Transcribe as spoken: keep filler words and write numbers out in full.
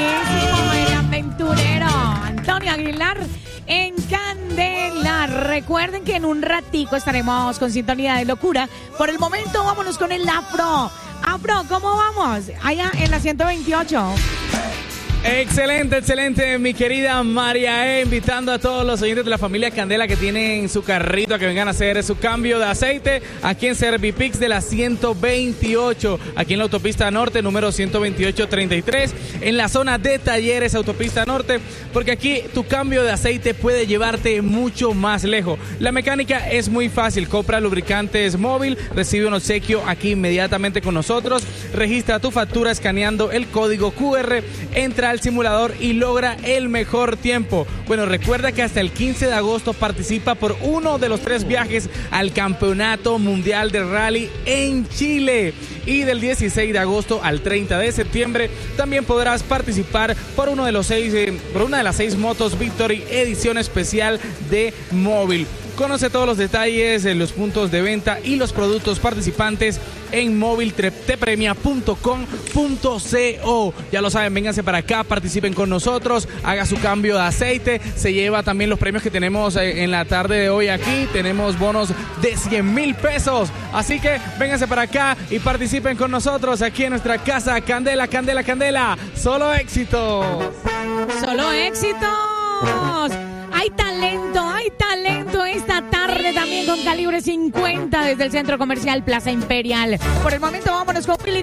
buenísimo, el aventurero Antonio Aguilar en Candela. Recuerden que en un ratico estaremos con Sintonía de Locura. Por el momento, vámonos con el Afro. Afro, ¿cómo vamos? Allá en la ciento veintiocho. Excelente, excelente, mi querida María E, invitando a todos los oyentes de la familia Candela que tienen su carrito a que vengan a hacer su cambio de aceite aquí en Servipix de la ciento veintiocho, aquí en la autopista norte, número ciento veintiocho treinta y tres, en la zona de talleres autopista norte, porque aquí tu cambio de aceite puede llevarte mucho más lejos. La mecánica es muy fácil, compra lubricantes móvil, recibe un obsequio aquí inmediatamente con nosotros, registra tu factura escaneando el código cu erre, entra al simulador y logra el mejor tiempo. Bueno, recuerda que hasta el quince de agosto participa por uno de los tres viajes al Campeonato Mundial de Rally en Chile. Y del dieciséis de agosto al treinta de septiembre también podrás participar por uno de los seis, eh, por una de las seis motos Victory edición especial de móvil. Conoce todos los detalles, los puntos de venta y los productos participantes en móvil te premia punto com punto co. Ya lo saben, vénganse para acá, participen con nosotros, haga su cambio de aceite, se lleva también los premios que tenemos en la tarde de hoy aquí, tenemos bonos de cien mil pesos, así que vénganse para acá y participen con nosotros aquí en nuestra casa. Candela, Candela, Candela, solo éxitos. Solo éxitos. Hay talento, hay talento esta tarde también con Calibre cincuenta desde el Centro Comercial Plaza Imperial. Por el momento vámonos con Willy